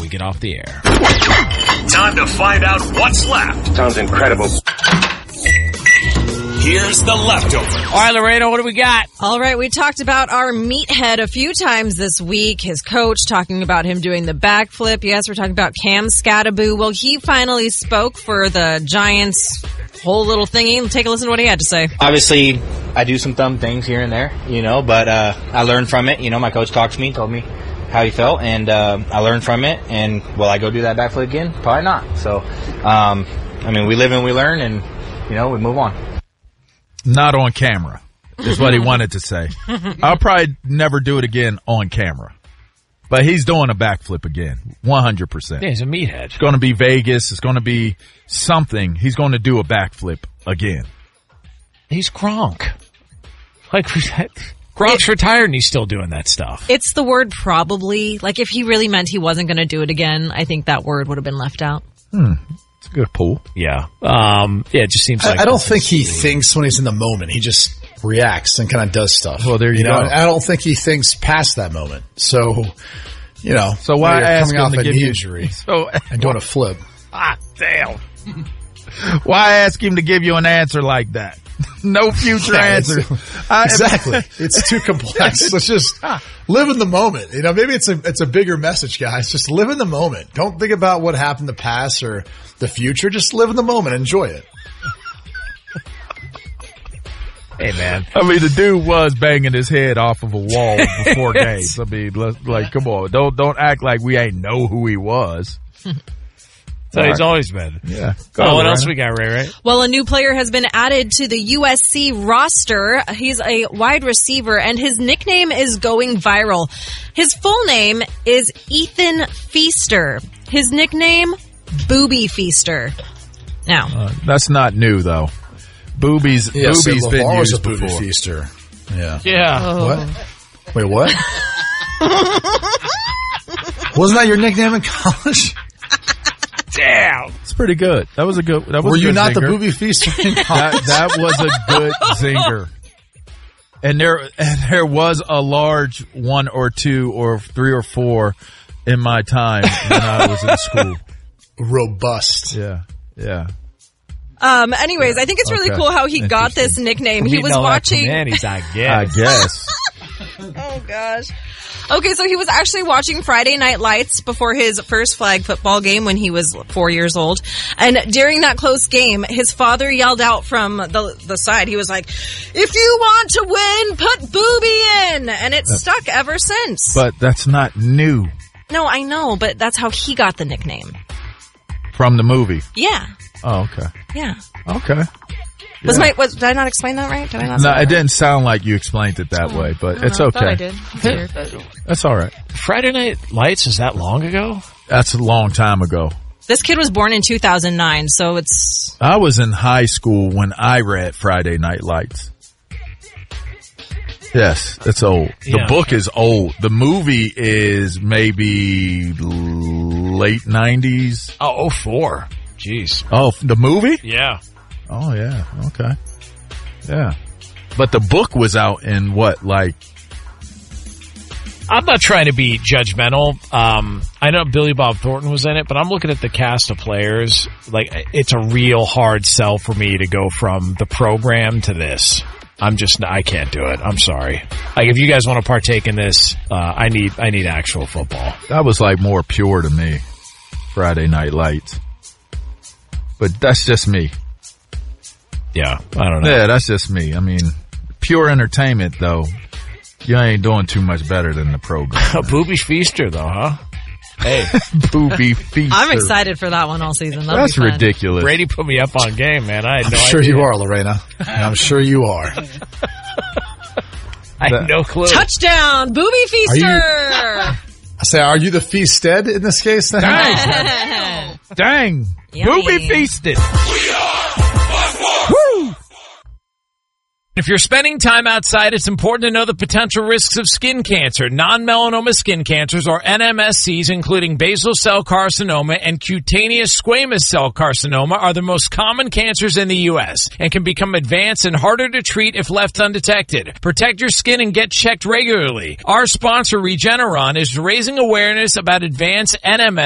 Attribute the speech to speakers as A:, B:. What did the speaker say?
A: we get off the air.
B: Time to find out what's left.
C: Sounds incredible.
B: Here's the leftover.
A: All right, Lorena, what do we got?
D: All right, we talked about our meathead a few times this week. His coach talking about him doing the backflip. Yes, we're talking about Cam Skattebo. Well, he finally spoke for the Giants' whole little thingy. Take a listen to what he had to say.
E: Obviously, I do some dumb things here and there, but I learned from it. My coach talked to me, told me how he felt, and I learned from it. And will I go do that backflip again? Probably not. So, we live and we learn, and, we move on.
F: Not on camera, is what he wanted to say. I'll probably never do it again on camera. But he's doing a backflip again, 100%.
A: Yeah, he's a meathead.
F: It's going to be Vegas. It's going to be something. He's going to do a backflip again.
A: He's Gronk. Gronk's retired and he's still doing that stuff.
D: It's the word probably. Like, if he really meant he wasn't going to do it again, I think that word would have been left out.
F: It's a good pull.
A: Yeah. It just seems like...
G: I don't think he thinks when he's in the moment. He just reacts and kind of does stuff.
F: Well, there you go.
G: I don't think he thinks past that moment. So,
F: So why ask him to give you...
G: injury and doing a flip?
F: Damn. Why ask him to give you an answer like that? No future answer.
G: Exactly. It's too complex. Let's just live in the moment. Maybe it's a bigger message, guys. Just live in the moment. Don't think about what happened in the past or the future. Just live in the moment. Enjoy it.
A: Hey, man.
F: The dude was banging his head off of a wall before games. Come on. Don't act like we ain't know who he was.
A: So he's always been.
F: Yeah.
A: What else we got, Ray?
D: Well, a new player has been added to the USC roster. He's a wide receiver, and his nickname is going viral. His full name is Ethan Feaster. His nickname, Booby Feaster. Now.
F: That's not new, though. Booby's been used
G: a booby
F: before.
G: feaster. Yeah.
A: Yeah.
G: What? Wait, what? Wasn't that your nickname in college?
A: Damn.
F: It's pretty good. That was a good.
G: Were you not
F: zinger.
G: the booby feaster in college?
F: That was a good zinger. And there was a large 1 or 2 or 3 or 4 in my time when I was in school.
G: Robust.
F: Yeah.
D: Anyways, I think it's really cool how he got this nickname. He was watching.
A: I guess.
D: Oh, gosh. Okay, so he was actually watching Friday Night Lights before his first flag football game when he was 4 years old. And during that close game, his father yelled out from the side. He was like, "If you want to win, put Booby in." And it's stuck ever since.
F: But that's not new.
D: No, I know, but that's how he got the nickname.
F: From the movie?
D: Yeah.
F: Oh, okay.
D: Yeah.
F: Okay.
D: Did I not explain that right? Did I not?
F: No, it didn't sound like you explained it that way, but it's okay.
D: I thought I did.
F: That's all right.
A: Friday Night Lights, is that long ago?
F: That's a long time ago.
D: This kid was born in 2009, so it's...
F: I was in high school when I read Friday Night Lights. Yes, it's old. The book is old. The movie is maybe late 90s.
A: Oh, 04. Jeez.
F: Oh, the movie?
A: Yeah.
F: Oh, yeah. Okay. Yeah. But the book was out in what, like...
A: I'm not trying to be judgmental. I know Billy Bob Thornton was in it, but I'm looking at the cast of players. Like, it's a real hard sell for me to go from the program to this. I can't do it. I'm sorry. Like, if you guys want to partake in this, I need actual football.
F: That was like more pure to me. Friday Night Lights. But that's just me.
A: Yeah, I don't know.
F: Yeah, that's just me. Pure entertainment, though. You ain't doing too much better than the program.
A: A Booby Feaster, though, huh? Hey.
F: Booby Feaster.
D: I'm excited for that one all season.
F: That's ridiculous.
A: Brady put me up on game, man. I had no idea.
G: I'm sure you are, Lorena. I'm sure you are.
A: I had no clue.
D: Touchdown, Booby Feaster!
G: Are you the feasted in this case then?
F: Dang.
D: Yummy.
F: Booby feasted.
A: Woo! If you're spending time outside, it's important to know the potential risks of skin cancer. Non-melanoma skin cancers, or NMSCs, including basal cell carcinoma and cutaneous squamous cell carcinoma, are the most common cancers in the U.S. and can become advanced and harder to treat if left undetected. Protect your skin and get checked regularly. Our sponsor, Regeneron, is raising awareness about advanced NMS